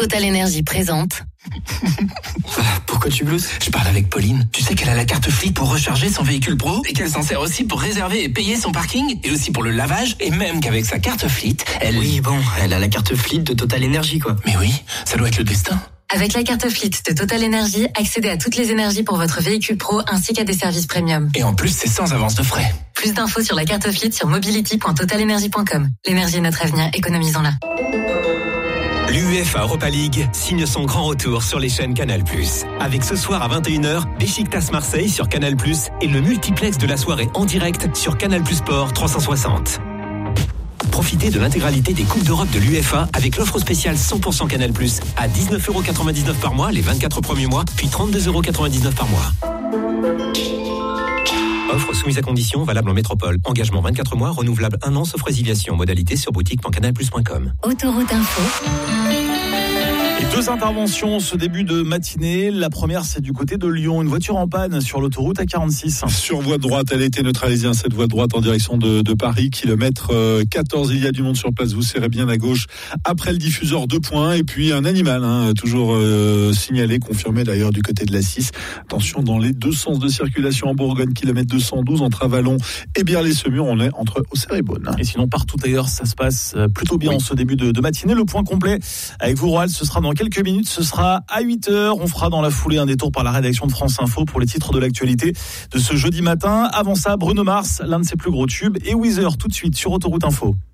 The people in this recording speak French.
Total Énergie présente. Pourquoi tu glousses ? Je parle avec Pauline. Tu sais qu'elle a la carte Fleet pour recharger son véhicule pro et qu'elle s'en sert aussi pour réserver et payer son parking et aussi pour le lavage et même qu'avec sa carte Fleet, elle... Oui, bon, elle a la carte Fleet de Total Énergie, quoi. Mais oui, ça doit être le destin. Avec la carte Fleet de Total Énergie, accédez à toutes les énergies pour votre véhicule pro ainsi qu'à des services premium. Et en plus, c'est sans avance de frais. Plus d'infos sur la carte Fleet sur mobility.totalenergie.com. L'énergie est notre avenir, économisons-la. L'UEFA Europa League signe son grand retour sur les chaînes Canal+. Avec ce soir à 21h, Beşiktaş Marseille sur Canal+, et le multiplex de la soirée en direct sur Canal+ Sport 360. Profitez de l'intégralité des Coupes d'Europe de l'UEFA avec l'offre spéciale 100% Canal+, à 19,99€ par mois les 24 premiers mois, puis 32,99€ par mois. Offre soumise à conditions, valable en métropole. Engagement 24 mois, renouvelable 1 an, sauf résiliation. Modalité sur boutique.canalplus.com. Autoroute Info. Et 2 interventions ce début de matinée. La première, c'est du côté de Lyon. Une voiture en panne sur l'autoroute A46. Sur voie de droite, elle a été neutralisée, cette voie de droite en direction de Paris. Kilomètre 14, il y a du monde sur place. Vous serrez bien à gauche après le diffuseur 2 points. Et puis un animal, toujours signalé, confirmé d'ailleurs du côté de la 6. Attention dans les 2 sens de circulation en Bourgogne. Kilomètre 212 entre Avallon et Biarlay-Semur. On est entre Auxerre et Beaune. Et sinon, partout ailleurs, ça se passe plutôt bien en ce début de matinée. Le point complet avec vous, Roald, ce sera dans quelques minutes, ce sera à 8h. On fera dans la foulée un détour par la rédaction de France Info pour les titres de l'actualité de ce jeudi matin. Avant ça, Bruno Mars, l'un de ses plus gros tubes, et Weezer tout de suite sur Autoroute Info.